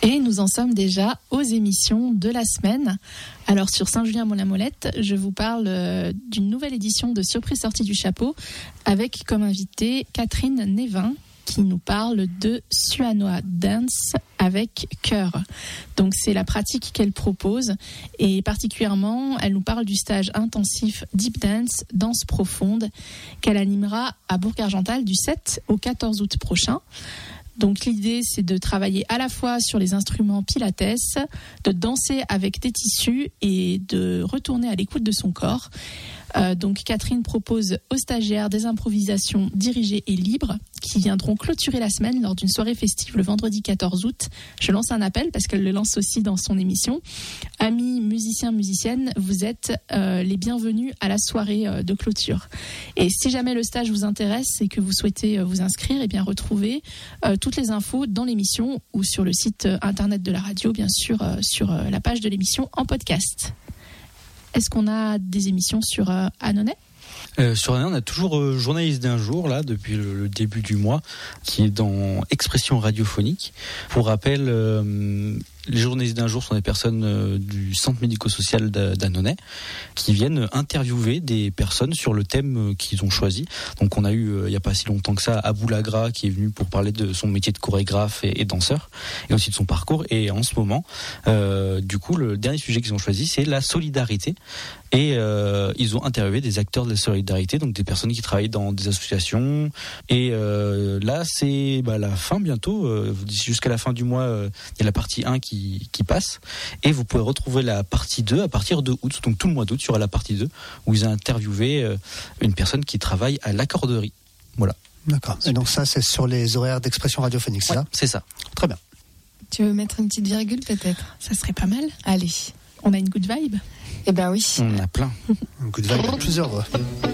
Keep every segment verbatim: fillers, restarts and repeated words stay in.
Et nous en sommes déjà aux émissions de la semaine. Alors sur Saint-Julien-Mont-la-Molette, je vous parle euh, d'une nouvelle édition de Surprise sortie du chapeau avec comme invitée Catherine Névin qui nous parle de Suanoa Dance avec cœur. Donc c'est la pratique qu'elle propose et particulièrement elle nous parle du stage intensif Deep Dance, danse profonde qu'elle animera à Bourg-Argental du sept au quatorze août prochain. Donc l'idée, c'est de travailler à la fois sur les instruments pilates, de danser avec des tissus et de retourner à l'écoute de son corps. Euh, donc Catherine propose aux stagiaires des improvisations dirigées et libres qui viendront clôturer la semaine lors d'une soirée festive le vendredi quatorze août. Je lance un appel parce qu'elle le lance aussi dans son émission. Amis musiciens, musiciennes, vous êtes euh, les bienvenus à la soirée euh, de clôture. Et si jamais le stage vous intéresse et que vous souhaitez euh, vous inscrire, eh bien retrouvez euh, toutes les infos dans l'émission ou sur le site euh, internet de la radio, bien sûr, euh, sur euh, la page de l'émission en podcast. Est-ce qu'on a des émissions sur euh, Annonay ? Euh, sur Annonay, on a toujours euh, Journaliste d'un jour, là, depuis le, le début du mois, qui est dans Expression radiophonique. Pour rappel, euh, les journalistes d'un jour sont des personnes euh, du centre médico-social d'Annonay qui viennent interviewer des personnes sur le thème euh, qu'ils ont choisi. Donc on a eu, euh, il n'y a pas si longtemps que ça, Abou Lagra qui est venu pour parler de son métier de chorégraphe et, et danseur, et aussi de son parcours. Et en ce moment, euh, du coup, le dernier sujet qu'ils ont choisi, c'est la solidarité. Et euh, ils ont interviewé des acteurs de la solidarité, donc des personnes qui travaillent dans des associations. Et euh, là, c'est bah, la fin bientôt. Euh, jusqu'à la fin du mois, euh, il y a la partie un qui, qui passe. Et vous pouvez retrouver la partie deux à partir de août. Donc tout le mois d'août, il y aura la partie deux, où ils ont interviewé euh, une personne qui travaille à l'accorderie. Voilà. D'accord. Super. Et donc ça, c'est sur les horaires d'expression radiophonique, c'est ouais, ça ? C'est ça. Très bien. Tu veux mettre une petite virgule peut-être ? Ça serait pas mal. Allez. On a une good vibe ? Eh ben oui. On en a plein. Une good vibe dans plusieurs voix.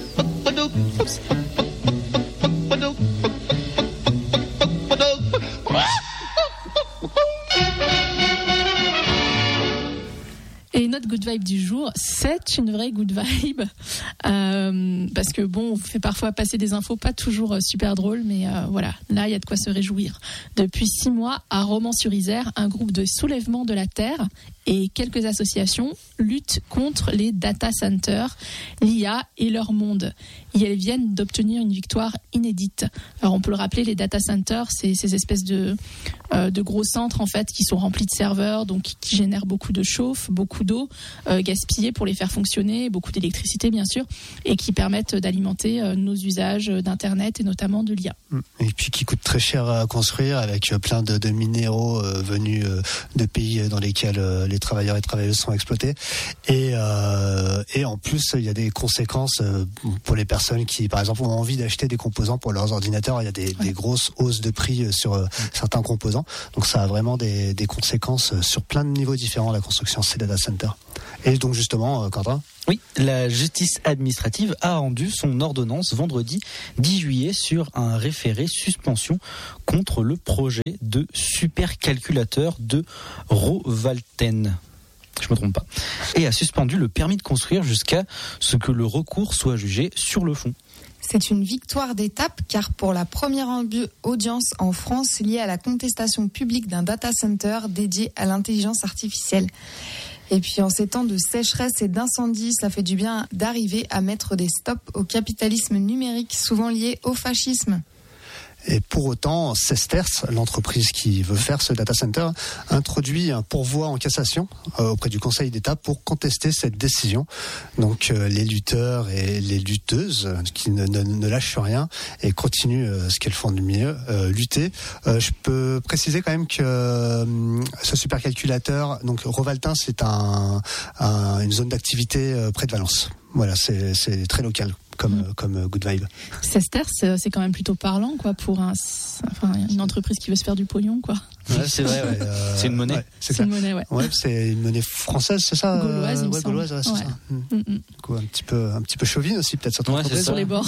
Et notre good vibe du jour, c'est une vraie good vibe. Euh, parce que bon, on fait parfois passer des infos pas toujours super drôles, mais euh, voilà, là, il y a de quoi se réjouir. Depuis six mois, à Romans-sur-Isère, un groupe de soulèvement de la Terre et quelques associations luttent contre les data centers, l'I A et leur monde. Et elles viennent d'obtenir une victoire inédite. Alors on peut le rappeler, les data centers, c'est ces espèces de, euh, de gros centres en fait qui sont remplis de serveurs, donc qui génèrent beaucoup de chauffe, beaucoup d'eau euh, gaspillée pour les faire fonctionner, beaucoup d'électricité bien sûr, et qui permettent d'alimenter euh, nos usages d'internet et notamment de l'I A. Et puis qui coûtent très cher à construire avec plein de, de minéraux euh, venus euh, de pays dans lesquels euh, les travailleurs et travailleuses sont exploités. Et, euh, et en plus, il y a des conséquences euh, pour les personnes qui, par exemple, ont envie d'acheter des composants pour leurs ordinateurs. Il y a des, ouais. des grosses hausses de prix sur euh, certains composants. Donc ça a vraiment des, des conséquences sur plein de niveaux différents, la construction de ces data centers. Et donc justement, euh, Quentin ? Oui, la justice administrative a rendu son ordonnance vendredi dix juillet sur un référé suspension contre le projet de supercalculateur de Rovalten. Je me trompe pas. Et a suspendu le permis de construire jusqu'à ce que le recours soit jugé sur le fond. C'est une victoire d'étape car pour la première audience en France liée à la contestation publique d'un data center dédié à l'intelligence artificielle. Et puis en ces temps de sécheresse et d'incendie, ça fait du bien d'arriver à mettre des stops au capitalisme numérique, souvent lié au fascisme. Et pour autant, Sesterce, l'entreprise qui veut faire ce data center, introduit un pourvoi en cassation euh, auprès du Conseil d'État pour contester cette décision. Donc euh, les lutteurs et les lutteuses qui ne, ne, ne lâchent rien et continuent euh, ce qu'elles font de mieux, euh, lutter. Euh, je peux préciser quand même que euh, ce supercalculateur, donc Rovalten, c'est un, un, une zone d'activité euh, près de Valence. Voilà, c'est, c'est très local. Comme, mmh. comme good vibe. Sesterce, c'est quand même plutôt parlant, quoi, pour un, enfin, une entreprise qui veut se faire du pognon, quoi. Ouais, c'est vrai, ouais. Euh, c'est une monnaie. Ouais, c'est, c'est une monnaie, ouais. Ouais, c'est une monnaie française, c'est ça. Gauloise, il me ouais, semble. Gauloise, ouais, c'est ouais. ça. Mmh. Mmh. Du coup, un petit peu, un petit peu chauvine aussi, peut-être cette ouais, entreprise. Sur les bords.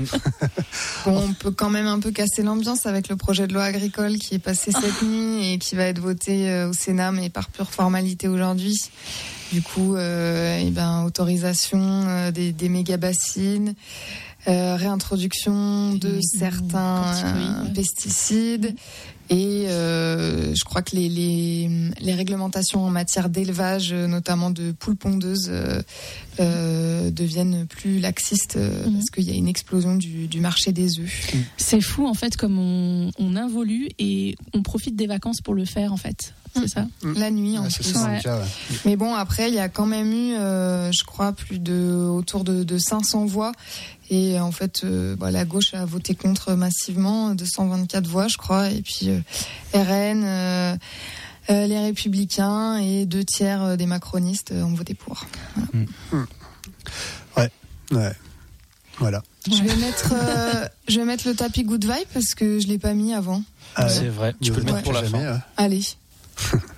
Bon, on peut quand même un peu casser l'ambiance avec le projet de loi agricole qui est passé cette nuit et qui va être voté au Sénat, mais par pure formalité aujourd'hui. Du coup, euh, eh ben, autorisation euh, des, des méga-bassines, euh, réintroduction de certains euh, pesticides et euh, je crois que les, les, les réglementations en matière d'élevage, notamment de poules pondeuses, euh, euh, deviennent plus laxistes euh, mmh. parce qu'il y a une explosion du, du marché des œufs. C'est fou en fait comme on, on involue et on profite des vacances pour le faire en fait. C'est ça. La nuit en ouais, plus. C'est ça, ouais. le cas, ouais. Mais bon, après, il y a quand même eu, euh, je crois, plus de autour de, de cinq cents voix. Et en fait, euh, bah, la gauche a voté contre massivement, deux cent vingt-quatre voix, je crois. Et puis euh, R N, euh, euh, les Républicains et deux tiers des macronistes ont voté pour. Voilà. Mmh. Ouais, ouais. Voilà. Je vais mettre, euh, je vais mettre le tapis Good Vibe parce que je l'ai pas mis avant. Ah, c'est vrai. Tu peux le mettre ouais, pour la jamais, fin. Ouais. Allez.